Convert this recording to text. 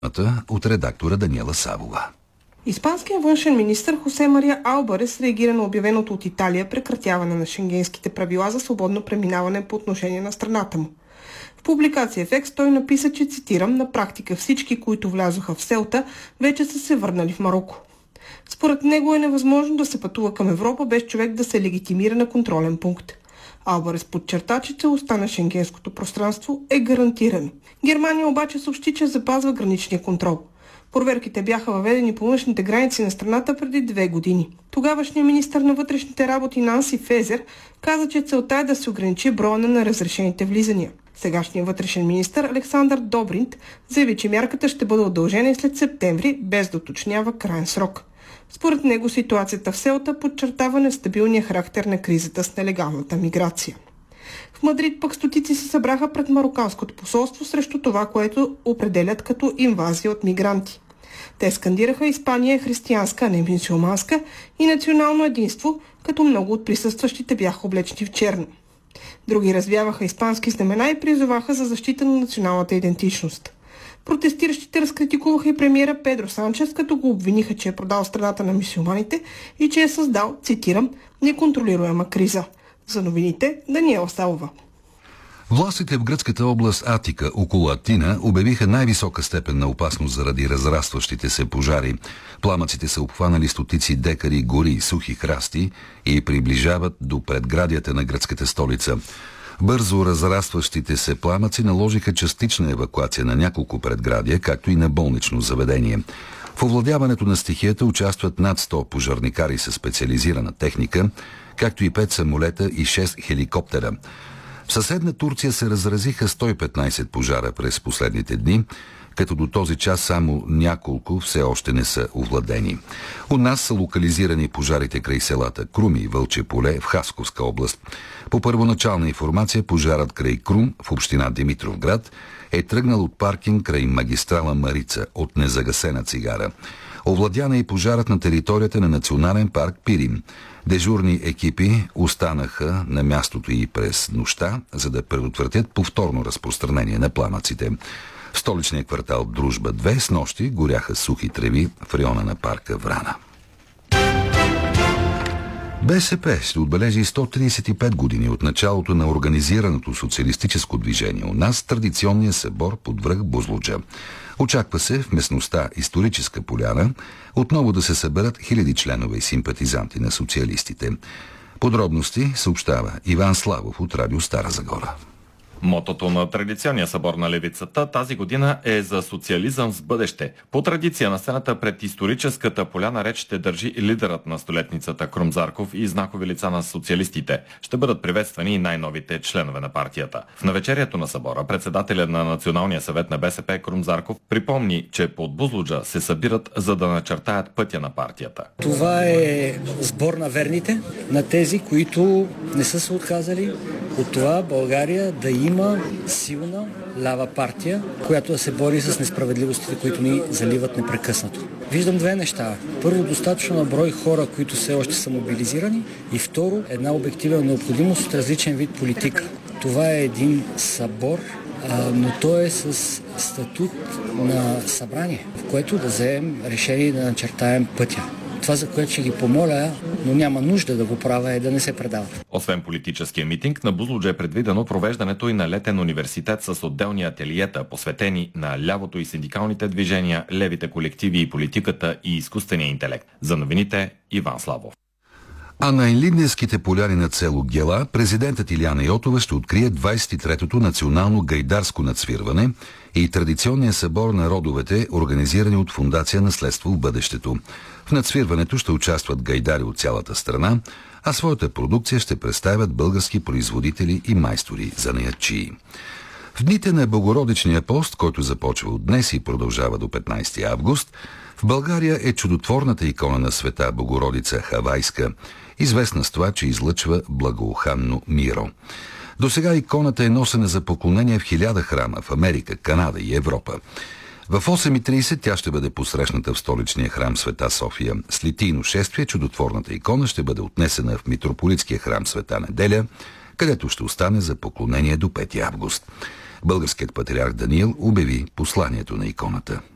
от редактора Даниела Савова. Испанският външен министър Хосе Мария Албарес реагира на обявеното от Италия прекратяване на шенгенските правила за свободно преминаване по отношение на страната му. В публикация в X той написа, че, цитирам, на практика всички, които влязоха в Селта, вече са се върнали в Мароко. Според него е невъзможно да се пътува към Европа без човек да се легитимира на контролен пункт. Албарес подчерта, че целостта на шенгенското пространство е гарантирано. Германия обаче съобщи, че запазва граничния контрол. Проверките бяха въведени по външните граници на страната преди 2 години. Тогавашният министър на вътрешните работи Нанси Фезер каза, че целта е да се ограничи броя на разрешените влизания. Сегашният вътрешен министър Александър Добринт заяви, че мярката ще бъде удължена и след септември, без да уточнява крайен срок. Според него ситуацията в Селта подчертава нестабилния характер на кризата с нелегалната миграция. В Мадрид пък стотици се събраха пред марокканското посолство срещу това, което определят като инвазия от мигранти. Те скандираха Испания е християнска, а не мюсюлманска и национално единство, като много от присъстващите бяха облечени в черно. Други развяваха испански знамена и призоваха за защита на националната идентичност. Протестиращите разкритикуваха и премиера Педро Санчес, като го обвиниха, че е продал страната на мюсюлманите и че е създал, цитирам, неконтролируема криза. За новините Даниела Савова. Властите в гръцката област Атика, около Атина, обявиха най-висока степен на опасност заради разрастващите се пожари. Пламъците са обхванали стотици декари гори и сухи храсти и приближават до предградията на гръцката столица. Бързо разрастващите се пламъци наложиха частична евакуация на няколко предградия, както и на болнично заведение. В овладяването на стихията участват над 100 пожарникари със специализирана техника, както и 5 самолета и 6 хеликоптера. В съседна Турция се разразиха 115 пожара през последните дни, като до този час само няколко все още не са овладени. У нас са локализирани пожарите край селата Крум и Вълче поле в Хасковска област. По първоначална информация, пожарът край Крум в община Димитровград е тръгнал от паркинг край магистрала Марица от незагасена цигара. Овладяна и пожарът на територията на национален парк Пирин. Дежурни екипи останаха на мястото и през нощта, за да предотвратят повторно разпространение на пламъците. В столичния квартал Дружба 2 с нощи горяха сухи треви в района на парка Врана. БСП ще отбележи 135 години от началото на организираното социалистическо движение у нас, традиционния събор под връх Бузлуджа. Очаква се в местността Историческа поляна отново да се съберат хиляди членове и симпатизанти на социалистите. Подробности съобщава Иван Славов от Радио Стара Загора. Мотото на традиционния събор на левицата тази година е за социализъм с бъдеще. По традиция на сцената пред Историческата поляна реч ще държи лидерът на столетницата Крум Зарков и знакови лица на социалистите. Ще бъдат приветствани и най-новите членове на партията. В навечерието на събора председателят на Националния съвет на БСП Крум Зарков припомни, че под Бузлуджа се събират, за да начертаят пътя на партията. Това е сбор на верните, на тези, които не са се отказали от това България да има силна лява партия, която да се бори с несправедливостите, които ни заливат непрекъснато. Виждам 2 неща. Първо, достатъчно на брой хора, които все още са мобилизирани, и второ, една обективна необходимост от различен вид политика. Това е един събор, но той е с статут на събрание, в което да вземем решение и да начертаем пътя. Това, за което ще ги помоля, но няма нужда да го правя, е да не се предават. Освен политическия митинг, на Бузлуджа е предвидено провеждането и на летен университет с отделни ателиета, посветени на лявото и синдикалните движения, левите колективи и политиката и изкуствения интелект. За новините Иван Славов. А на Илинденските поляни на село Гела президентът Илияна Йотова ще открие 23-то национално гайдарско надсвирване и традиционния събор на родовете, организирани от Фондация Наследство в бъдещето. В надсвирването ще участват гайдари от цялата страна, а своята продукция ще представят български производители и майстори занаятчии. В дните на Богородичния пост, който започва от днес и продължава до 15 август, в България е чудотворната икона на света Богородица Хавайска, известна с това, че излъчва благоуханно миро. До сега иконата е носена за поклонение в 1000 храма в Америка, Канада и Европа. В 8:30 тя ще бъде посрещната в столичния храм Света София. С литийно шествие чудотворната икона ще бъде отнесена в митрополитския храм Света Неделя, където ще остане за поклонение до 5 август. Българският патриарх Даниил обяви посланието на иконата.